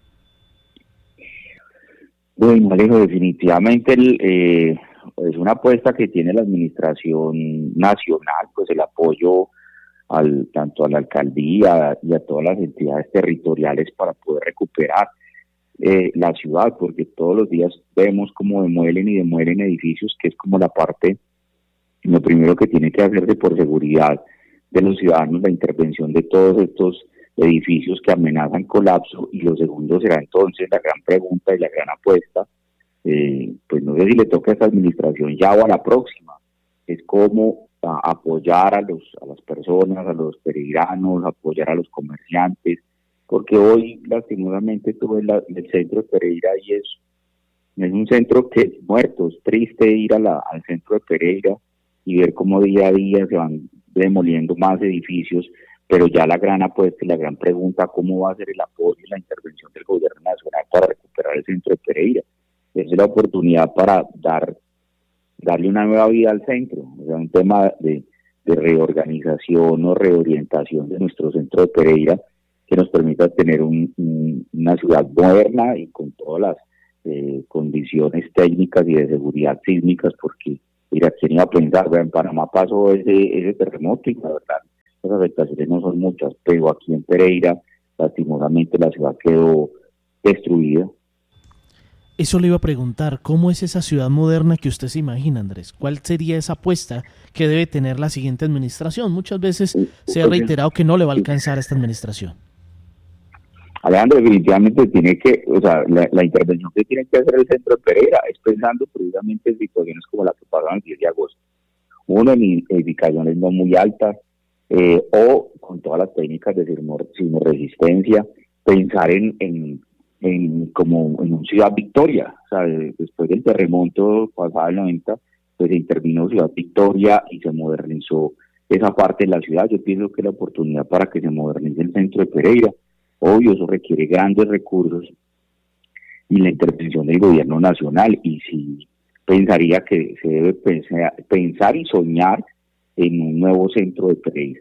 Bueno, Alejo, definitivamente el, eh, es una apuesta que tiene la administración nacional, pues el apoyo al tanto a la alcaldía y a todas las entidades territoriales para poder recuperar. eh, la ciudad, porque todos los días vemos cómo demuelen y demuelen edificios, que es como la parte, lo primero que tiene que hacerse por seguridad de los ciudadanos, la intervención de todos estos edificios que amenazan colapso, y lo segundo será entonces la gran pregunta y la gran apuesta, eh, pues no sé si le toca a esta administración ya o a la próxima, es cómo a, apoyar a los a las personas, a los pereiranos, apoyar a los comerciantes, porque hoy lastimosamente tuve la, el centro de Pereira y es, es un centro que es muerto, es triste ir a la, al centro de Pereira y ver cómo día a día se van demoliendo más edificios, pero ya la gran apuesta y la gran pregunta, ¿cómo va a ser el apoyo y la intervención del gobierno nacional para recuperar el centro de Pereira? Esa es la oportunidad para dar darle una nueva vida al centro, o sea, un tema de, de reorganización o reorientación de nuestro centro de Pereira que nos permita tener un, un, una ciudad moderna y con todas las eh, condiciones técnicas y de seguridad sísmicas, porque mira, ¿quién iba a pensar? En Panamá pasó ese, ese terremoto y la verdad las afectaciones no son muchas, pero aquí en Pereira lastimosamente la ciudad quedó destruida. Eso le iba a preguntar, ¿cómo es esa ciudad moderna que usted se imagina, Andrés? ¿Cuál sería esa apuesta que debe tener la siguiente administración? Muchas veces se ha reiterado que no le va a alcanzar a esta administración. Alejandro, definitivamente tiene que, o sea, la, la intervención que tiene que hacer el centro de Pereira es pensando precisamente en situaciones como la que pasaron el diez de agosto. Uno, en edificaciones no muy altas, eh, o con todas las técnicas de sismoresistencia, pensar en, en en como en un Ciudad Victoria, o sea, después del terremoto pasado el noventa, pues se intervino Ciudad Victoria y se modernizó esa parte de la ciudad. Yo pienso que la oportunidad para que se modernice el centro de Pereira, obvio, eso requiere grandes recursos y la intervención del gobierno nacional, y sí pensaría que se debe pensar, pensar y soñar en un nuevo centro de Pereira.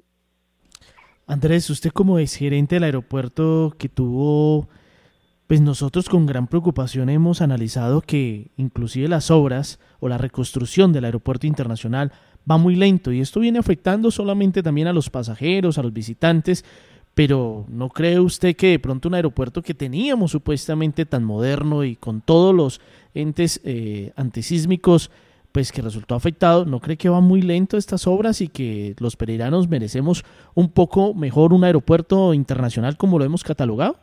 Andrés, usted como exgerente del aeropuerto que tuvo... Pues nosotros con gran preocupación hemos analizado que inclusive las obras o la reconstrucción del aeropuerto internacional va muy lento, y esto viene afectando solamente también a los pasajeros, a los visitantes, pero ¿no cree usted que de pronto un aeropuerto que teníamos supuestamente tan moderno y con todos los entes eh, antisísmicos, pues que resultó afectado, no cree que va muy lento estas obras y que los pereiranos merecemos un poco mejor un aeropuerto internacional como lo hemos catalogado?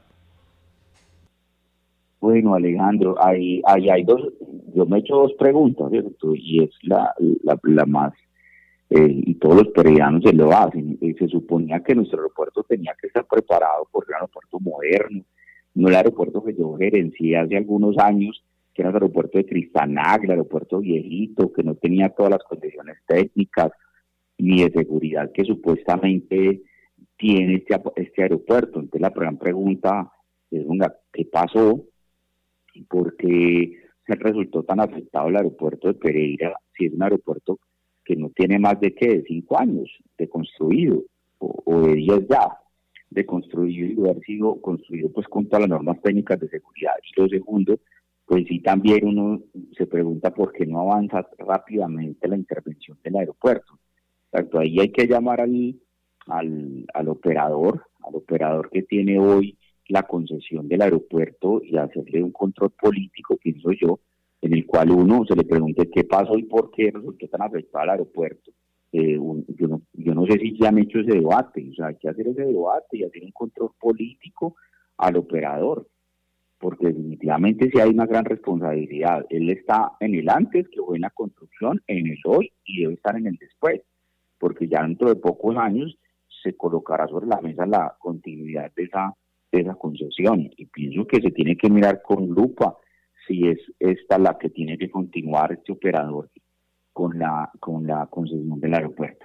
Bueno, Alejandro, hay, hay, hay dos, yo me he hecho dos preguntas, ¿cierto? Y es la, la, la más, eh, y todos los pereiranos se lo hacen. Eh, se suponía que nuestro aeropuerto tenía que estar preparado porque era un aeropuerto moderno, no el aeropuerto que yo gerencié hace algunos años, que era el aeropuerto de Cristanac, el aeropuerto viejito, que no tenía todas las condiciones técnicas ni de seguridad que supuestamente tiene este, este aeropuerto. Entonces la gran pregunta es, ¿qué pasó? ¿Por qué se resultó tan afectado el aeropuerto de Pereira si es un aeropuerto que no tiene más de, ¿qué?, de cinco años de construido, o, o de diez ya de construido, y haber sido construido pues con todas las normas técnicas de seguridad? Y lo segundo, pues sí, también uno se pregunta por qué no avanza rápidamente la intervención del aeropuerto. Tanto ahí hay que llamar al, al, al operador, al operador que tiene hoy la concesión del aeropuerto, y hacerle un control político, pienso yo, en el cual uno se le pregunte qué pasó y por qué resultó tan afectado el aeropuerto. Eh, un, yo, no, yo no sé si ya han hecho ese debate, o sea, hay que hacer ese debate y hacer un control político al operador, porque definitivamente sí hay una gran responsabilidad. Él está en el antes, que fue en la construcción, en el hoy, y debe estar en el después, porque ya dentro de pocos años se colocará sobre la mesa la continuidad de esa de esa concesión, y pienso que se tiene que mirar con lupa si es esta la que tiene que continuar este operador con la con la concesión del aeropuerto.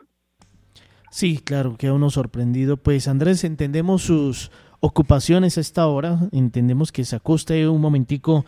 Sí, claro, queda uno sorprendido. Pues Andrés, entendemos sus ocupaciones a esta hora, entendemos que sacó usted un momentico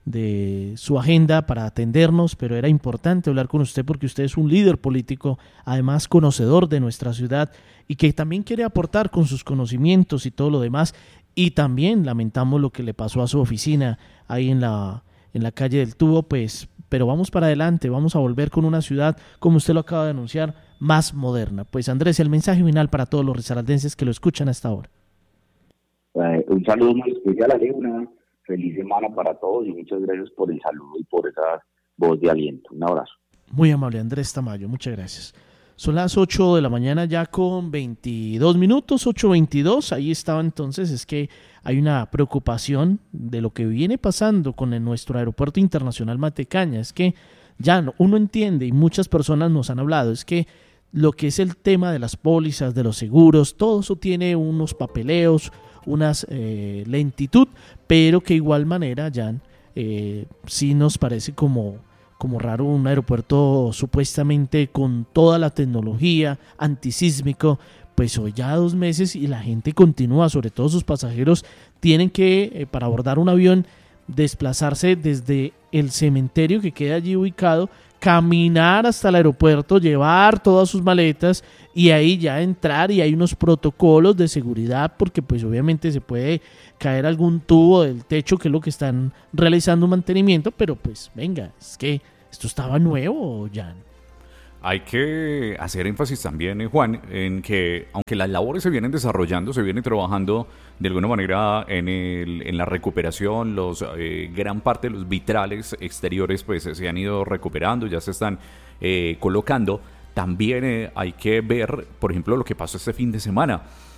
de su agenda para atendernos, pero era importante hablar con usted porque usted es un líder político, además conocedor de nuestra ciudad, y que también quiere aportar con sus conocimientos y todo lo demás. Y también lamentamos lo que le pasó a su oficina ahí en la, en la calle del Tubo, pues, pero vamos para adelante, vamos a volver con una ciudad, como usted lo acaba de anunciar, más moderna. Pues Andrés, el mensaje final para todos los risaraldenses que lo escuchan hasta ahora. Eh, un saludo muy especial a una feliz semana para todos y muchas gracias por el saludo y por esa voz de aliento. Un abrazo. Muy amable, Andrés Tamayo, muchas gracias. Son las ocho de la mañana ya con veintidós minutos, ocho veintidós, ahí estaba entonces, es que hay una preocupación de lo que viene pasando con el, nuestro aeropuerto internacional Matecaña, es que ya no, uno entiende y muchas personas nos han hablado, es que lo que es el tema de las pólizas, de los seguros, todo eso tiene unos papeleos, unas eh, lentitud, pero que igual manera, Jan, eh, sí nos parece como... como raro un aeropuerto supuestamente con toda la tecnología, antisísmico, pues hoy ya dos meses y la gente continúa, sobre todo sus pasajeros tienen que, eh, para abordar un avión, desplazarse desde el cementerio que queda allí ubicado, caminar hasta el aeropuerto, llevar todas sus maletas y ahí ya entrar, y hay unos protocolos de seguridad porque pues obviamente se puede caer algún tubo del techo, que es lo que están realizando un mantenimiento, pero pues venga, es que esto estaba nuevo, Jan. Hay que hacer énfasis también, eh, Juan, en que aunque las labores se vienen desarrollando, se vienen trabajando de alguna manera en, el, en la recuperación, los eh, gran parte de los vitrales exteriores pues se han ido recuperando, ya se están eh, colocando. También eh, hay que ver, por ejemplo, lo que pasó este fin de semana,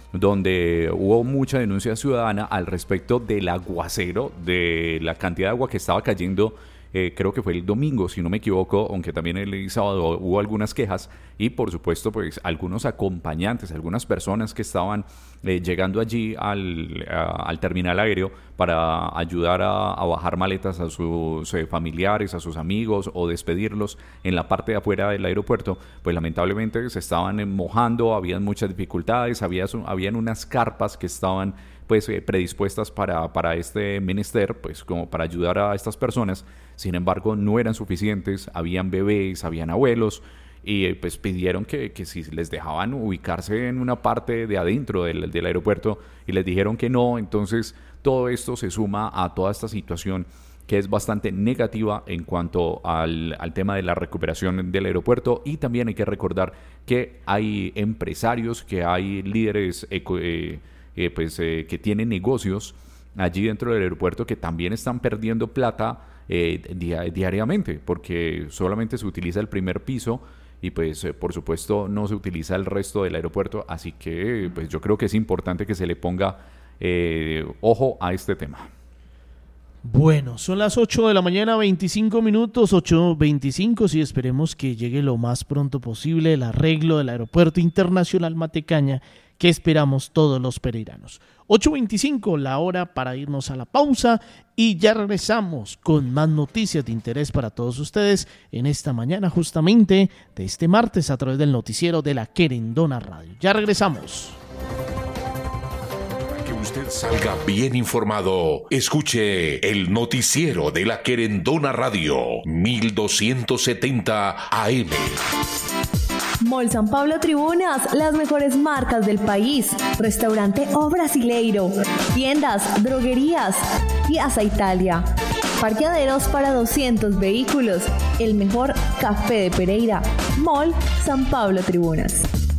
donde hubo mucha denuncia ciudadana al respecto del aguacero, de la cantidad de agua que estaba cayendo. Eh, creo que fue el domingo, si no me equivoco, aunque también el sábado hubo algunas quejas y por supuesto pues algunos acompañantes, algunas personas que estaban eh, llegando allí al, a, al terminal aéreo para ayudar a, a bajar maletas a sus eh, familiares, a sus amigos o despedirlos en la parte de afuera del aeropuerto, pues lamentablemente se estaban mojando, habían muchas dificultades, había, habían unas carpas que estaban pues eh, predispuestas para, para este menester, pues como para ayudar a estas personas. Sin embargo, no eran suficientes, habían bebés, habían abuelos, y eh, pues pidieron que, que si les dejaban ubicarse en una parte de adentro del, del aeropuerto, y les dijeron que no. Entonces todo esto se suma a toda esta situación que es bastante negativa en cuanto al, al tema de la recuperación del aeropuerto. Y también hay que recordar que hay empresarios, que hay líderes eco, eh, eh, pues, eh, que tienen negocios allí dentro del aeropuerto que también están perdiendo plata eh, di- diariamente, porque solamente se utiliza el primer piso y pues eh, por supuesto no se utiliza el resto del aeropuerto. Así que pues yo creo que es importante que se le ponga eh, ojo a este tema. Bueno, son las ocho de la mañana, veinticinco minutos, ocho veinticinco, sí, esperemos que llegue lo más pronto posible el arreglo del Aeropuerto Internacional Matecaña, que esperamos todos los pereiranos. ocho veinticinco, la hora para irnos a la pausa, y ya regresamos con más noticias de interés para todos ustedes en esta mañana, justamente de este martes, a través del noticiero de la Querendona Radio. Ya regresamos. Usted salga bien informado. Escuche el noticiero de la Querendona Radio, mil doscientos setenta A M. Mall San Pablo Tribunas, las mejores marcas del país. Restaurante O Brasileiro. Tiendas, droguerías. Piazza Italia. Parqueaderos para doscientos vehículos. El mejor café de Pereira. Mall San Pablo Tribunas.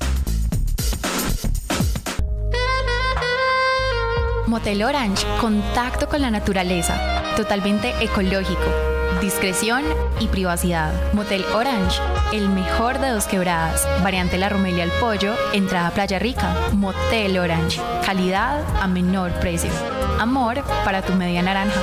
Motel Orange, contacto con la naturaleza, totalmente ecológico, discreción y privacidad. Motel Orange, el mejor de Dos Quebradas, variante La Romelia al Pollo, entrada Playa Rica. Motel Orange, calidad a menor precio. Amor para tu media naranja.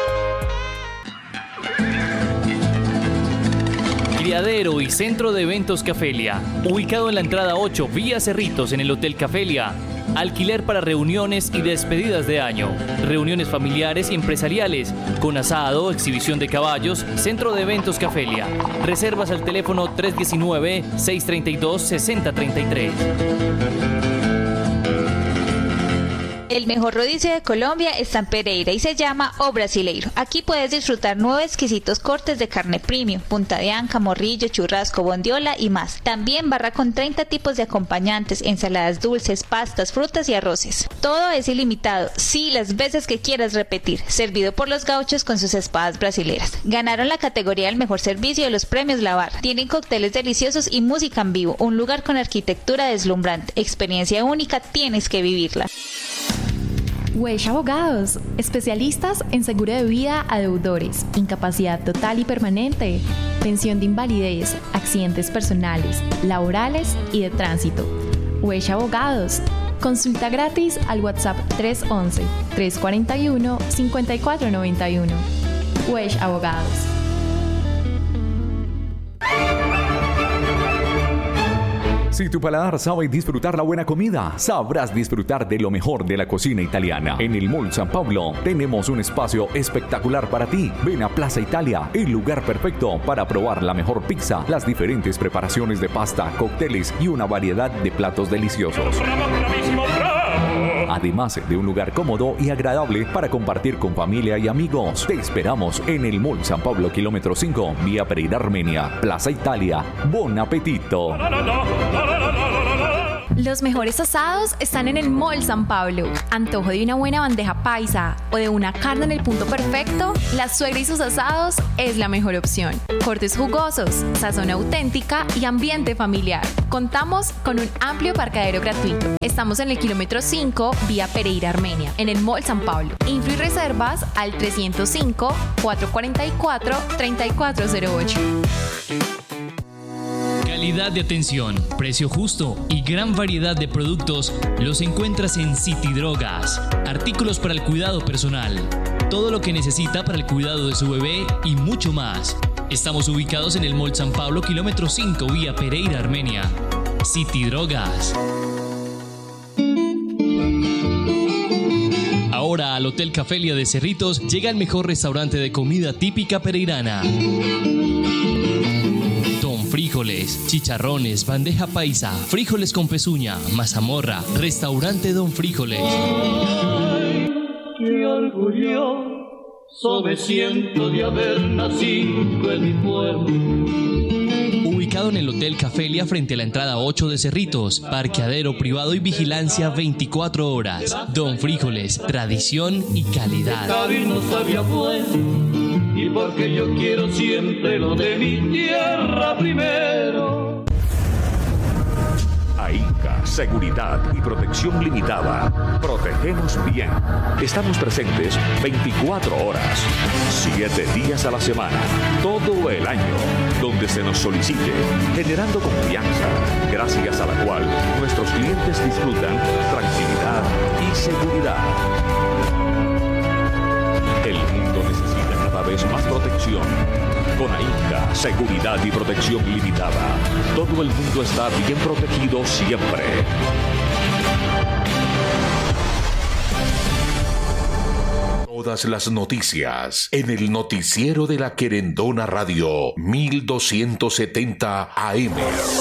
Criadero y Centro de Eventos Cafelia, ubicado en la entrada ocho, vía Cerritos, en el Hotel Cafelia. Alquiler para reuniones y despedidas de año, reuniones familiares y empresariales, con asado, exhibición de caballos, Centro de Eventos Cafelia. Reservas al teléfono tres uno nueve, seis tres dos, seis cero tres tres. El mejor rodicio de Colombia está en Pereira y se llama O Brasileiro. Aquí puedes disfrutar nueve exquisitos cortes de carne premium, punta de anca, morrillo, churrasco, bondiola y más. También barra con treinta tipos de acompañantes, ensaladas dulces, pastas, frutas y arroces. Todo es ilimitado, sí, las veces que quieras repetir. Servido por los gauchos con sus espadas brasileras. Ganaron la categoría del mejor servicio de los premios La Barra. Tienen cócteles deliciosos y música en vivo. Un lugar con arquitectura deslumbrante. Experiencia única, tienes que vivirla. Wesh Abogados, especialistas en seguro de vida a deudores, incapacidad total y permanente, pensión de invalidez, accidentes personales, laborales y de tránsito. Wesh Abogados. Consulta gratis al WhatsApp tres once, tres cuarenta y uno, cincuenta y cuatro noventa y uno. Wesh Abogados. Si tu paladar sabe disfrutar la buena comida, sabrás disfrutar de lo mejor de la cocina italiana. En el Mall San Pablo tenemos un espacio espectacular para ti. Ven a Plaza Italia, el lugar perfecto para probar la mejor pizza, las diferentes preparaciones de pasta, cócteles y una variedad de platos deliciosos. Además de un lugar cómodo y agradable para compartir con familia y amigos. Te esperamos en el Mall San Pablo, kilómetro cinco, vía Pereira Armenia, Plaza Italia. ¡Bon appetito! Los mejores asados están en el Mall San Pablo. Antojo de una buena bandeja paisa o de una carne en el punto perfecto, La Suegra y sus asados es la mejor opción. Cortes jugosos, sazón auténtica y ambiente familiar. Contamos con un amplio parqueadero gratuito. Estamos en el kilómetro cinco, vía Pereira Armenia, en el Mall San Pablo. Info y reservas al trescientos cinco, cuatrocientos cuarenta y cuatro, treinta y cuatro cero ocho. Calidad de atención, precio justo y gran variedad de productos los encuentras en City Drogas. Artículos para el cuidado personal, todo lo que necesita para el cuidado de su bebé y mucho más. Estamos ubicados en el Mall San Pablo, kilómetro cinco, vía Pereira Armenia. City Drogas. Ahora al Hotel Cafelia de Cerritos llega el mejor restaurante de comida típica pereirana. Frijoles, chicharrones, bandeja paisa, frijoles con pezuña, mazamorra, restaurante Don Frijoles. Ay, qué orgulloso me siento de haber nacido en mi pueblo. Ubicado en el Hotel Cafelia frente a la entrada ocho de Cerritos, parqueadero privado y vigilancia veinticuatro horas. Don Frijoles, tradición y calidad. No sabía bueno. Y porque yo quiero siempre lo de mi tierra primero. AINCA, Seguridad y Protección Limitada. Protegemos bien. Estamos presentes veinticuatro horas, siete días a la semana, todo el año, donde se nos solicite, generando confianza, gracias a la cual nuestros clientes disfrutan tranquilidad y seguridad. El mundo necesita cada vez más protección. Con AINCA, Seguridad y Protección Limitada, todo el mundo está bien protegido siempre. Todas las noticias en el noticiero de la Querendona Radio mil doscientos setenta A M.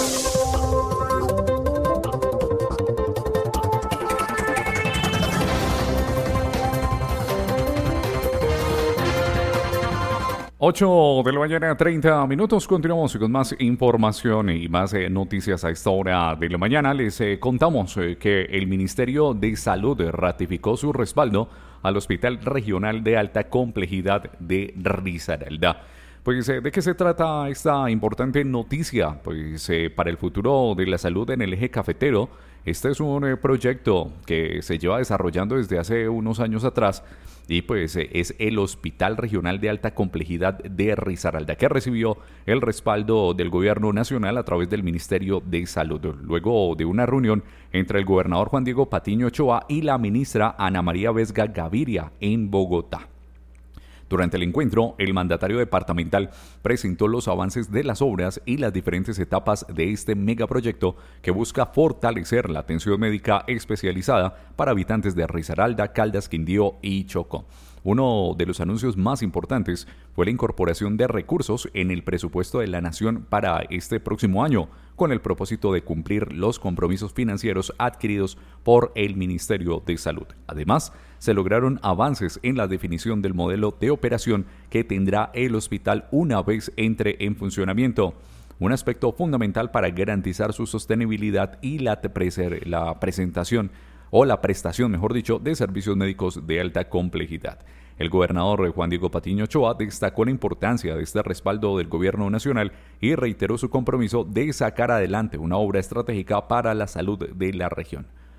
ocho de la mañana, treinta minutos. Continuamos con más información y más eh, noticias a esta hora de la mañana. Les eh, contamos eh, que el Ministerio de Salud ratificó su respaldo al Hospital Regional de Alta Complejidad de Risaralda. Pues, eh, ¿de qué se trata esta importante noticia? Pues, eh, para el futuro de la salud en el eje cafetero, este es un eh, proyecto que se lleva desarrollando desde hace unos años atrás y pues eh, es el Hospital Regional de Alta Complejidad de Risaralda, que recibió el respaldo del Gobierno Nacional a través del Ministerio de Salud, luego de una reunión entre el gobernador Juan Diego Patiño Ochoa y la ministra Ana María Vesga Gaviria en Bogotá. Durante el encuentro, el mandatario departamental presentó los avances de las obras y las diferentes etapas de este megaproyecto que busca fortalecer la atención médica especializada para habitantes de Risaralda, Caldas, Quindío y Chocó. Uno de los anuncios más importantes fue la incorporación de recursos en el presupuesto de la Nación para este próximo año, con el propósito de cumplir los compromisos financieros adquiridos por el Ministerio de Salud. Además, se lograron avances en la definición del modelo de operación que tendrá el hospital una vez entre en funcionamiento, un aspecto fundamental para garantizar su sostenibilidad y la, pre- la presentación o la prestación, mejor dicho, de servicios médicos de alta complejidad. El gobernador Juan Diego Patiño Ochoa destacó la importancia de este respaldo del gobierno nacional y reiteró su compromiso de sacar adelante una obra estratégica para la salud de la región.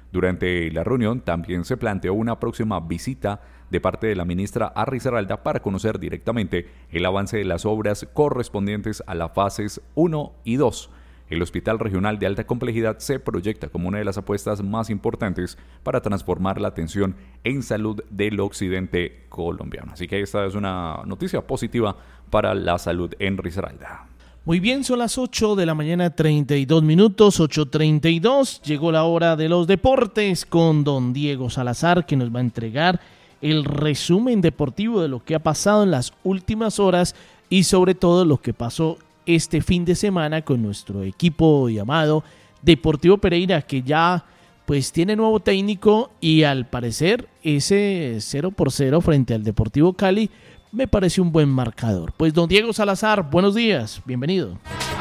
Durante la reunión también se planteó una próxima visita de parte de la ministra a Risaralda para conocer directamente el avance de las obras correspondientes a las fases uno y dos. El Hospital Regional de Alta Complejidad se proyecta como una de las apuestas más importantes para transformar la atención en salud del occidente colombiano. Así que esta es una noticia positiva para la salud en Risaralda. Muy bien, son las ocho de la mañana, treinta y dos minutos, ocho treinta y dos. Llegó la hora de los deportes con don Diego Salazar, que nos va a entregar el resumen deportivo de lo que ha pasado en las últimas horas y sobre todo lo que pasó este fin de semana con nuestro equipo llamado Deportivo Pereira, que ya pues tiene nuevo técnico y al parecer ese cero por cero frente al Deportivo Cali me parece un buen marcador. Pues don Diego Salazar, buenos días, bienvenido.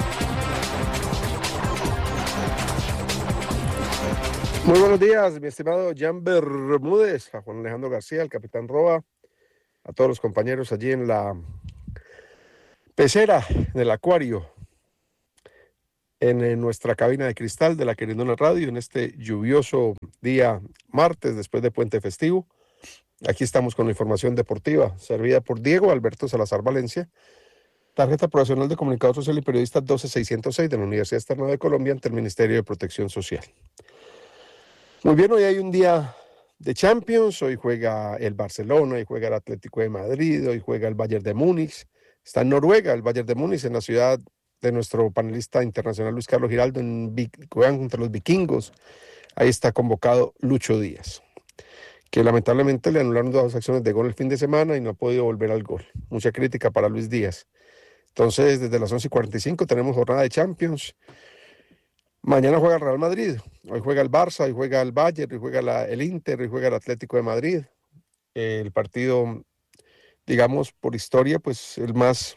Muy buenos días, mi estimado Jan Bermúdez, a Juan Alejandro García, al capitán Roa, a todos los compañeros allí en la pecera del acuario, en, en nuestra cabina de cristal de la Querendona Radio, en este lluvioso día martes después de puente festivo. Aquí estamos con la información deportiva, servida por Diego Alberto Salazar Valencia, tarjeta profesional de comunicador social y periodista doce seiscientos seis de la Universidad Externa de Colombia ante el Ministerio de Protección Social. Muy bien, hoy hay un día de Champions, hoy juega el Barcelona, hoy juega el Atlético de Madrid, hoy juega el Bayern de Múnich. Está en Noruega, el Bayern de Múnich, en la ciudad de nuestro panelista internacional Luis Carlos Giraldo, en juegan contra los vikingos. Ahí está convocado Lucho Díaz, que lamentablemente le anularon dos acciones de gol el fin de semana y no ha podido volver al gol. Mucha crítica para Luis Díaz. Entonces, desde las once y cuarenta y cinco tenemos jornada de Champions. Mañana juega el Real Madrid, hoy juega el Barça, hoy juega el Bayern, hoy juega la, el Inter, hoy juega el Atlético de Madrid. El partido, digamos, por historia, pues el más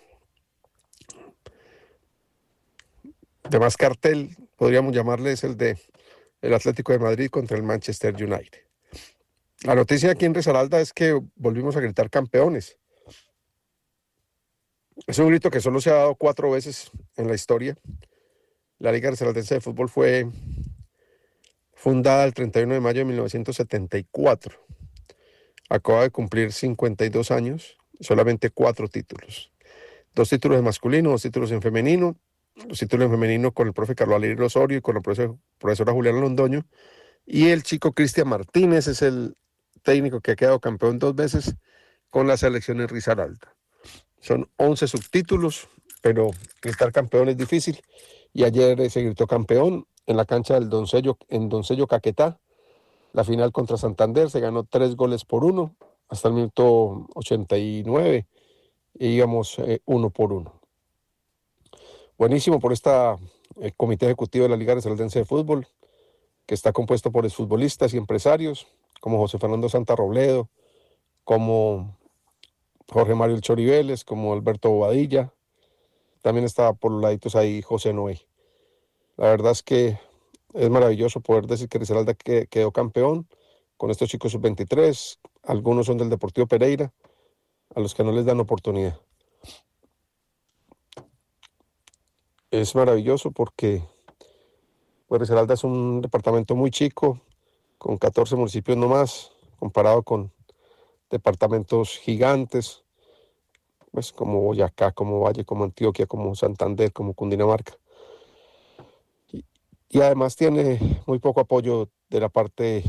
de más cartel, podríamos llamarle, es el de el Atlético de Madrid contra el Manchester United. La noticia aquí en Risaralda es que volvimos a gritar campeones. Es un grito que solo se ha dado cuatro veces en la historia. La Liga Risaraldense de Fútbol fue fundada el treinta y uno de mayo de mil novecientos setenta y cuatro. Acaba de cumplir cincuenta y dos años, solamente cuatro títulos. Dos títulos en masculino, dos títulos en femenino. Los títulos en femenino con el profe Carlos Alirio Osorio y con la profesora, profesora Juliana Londoño. Y el chico Cristian Martínez es el técnico que ha quedado campeón dos veces con la selección en Risaralda. Son once subtítulos, pero gritar campeón es difícil. Y ayer se gritó campeón en la cancha del Doncello, en Doncello Caquetá. La final contra Santander se ganó tres goles por uno hasta el minuto ochenta y nueve y íbamos eh, uno por uno. Buenísimo por esta eh, comité ejecutivo de la Liga Risaraldense de Fútbol, que está compuesto por exfutbolistas y empresarios como José Fernando Santa Robledo, como Jorge Mario El Chori Vélez, como Alberto Bobadilla. También está por los laditos ahí José Noé. La verdad es que es maravilloso poder decir que Risaralda quedó campeón con estos chicos sub veintitrés. Algunos son del Deportivo Pereira, a los que no les dan oportunidad. Es maravilloso porque pues, Risaralda es un departamento muy chico, con catorce municipios nomás, comparado con departamentos gigantes, pues como Boyacá, como Valle, como Antioquia, como Santander, como Cundinamarca. Y, y además tiene muy poco apoyo de la parte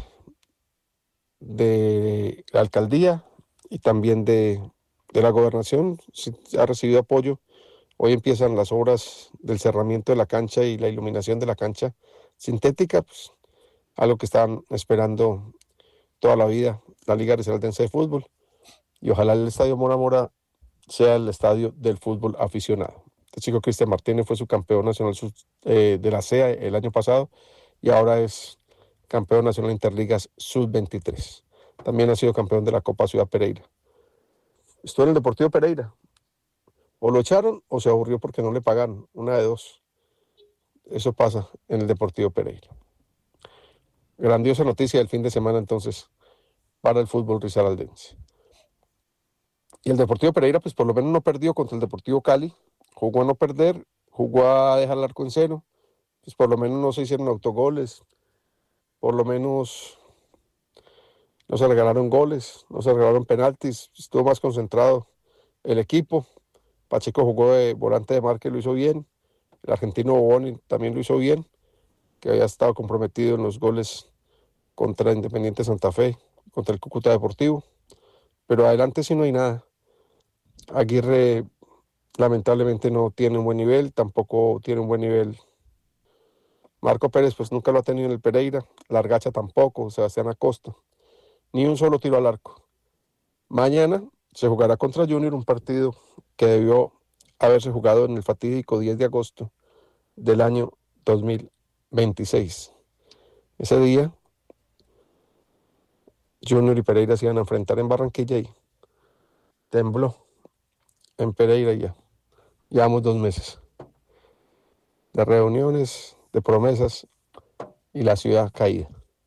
de la alcaldía y también de, de la gobernación. Sí, ha recibido apoyo. Hoy empiezan las obras del cerramiento de la cancha y la iluminación de la cancha sintética, pues, algo que están esperando toda la vida la Liga Risaraldense de Fútbol. Y ojalá el Estadio Mora Mora sea el estadio del fútbol aficionado. El chico Cristian Martínez fue su campeón nacional eh, de la C E A el año pasado y ahora es campeón nacional Interligas sub veintitrés. También ha sido campeón de la Copa Ciudad Pereira. Estuvo en el Deportivo Pereira. O lo echaron o se aburrió porque no le pagaron. Una de dos. Eso pasa en el Deportivo Pereira. Grandiosa noticia del fin de semana entonces para el fútbol risaraldense. Y el Deportivo Pereira pues por lo menos no perdió contra el Deportivo Cali. Jugó a no perder, jugó a dejar el arco en cero. Pues por lo menos no se hicieron autogoles. por lo menos no se regalaron goles, no se regalaron penaltis, estuvo más concentrado el equipo. Pacheco jugó de volante de marca y lo hizo bien. El argentino Boboni también lo hizo bien, que había estado comprometido en los goles contra Independiente Santa Fe, contra el Cúcuta Deportivo. Pero adelante sí no hay nada. Aguirre lamentablemente no tiene un buen nivel, tampoco tiene un buen nivel. Marco Pérez pues nunca lo ha tenido en el Pereira, Largacha tampoco, Sebastián Acosta. Ni un solo tiro al arco. Mañana se jugará contra Junior, un partido que debió haberse jugado en el fatídico diez de agosto del año dos mil veintiséis. Ese día, Junior y Pereira se iban a enfrentar en Barranquilla y tembló en Pereira ya. Llevamos dos meses de reuniones, de promesas y la ciudad caída.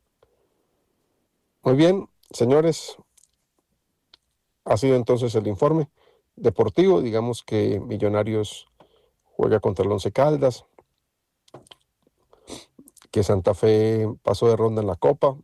Muy bien, señores, ha sido entonces el informe deportivo. Digamos que Millonarios juega contra el Once Caldas, que Santa Fe pasó de ronda en la Copa,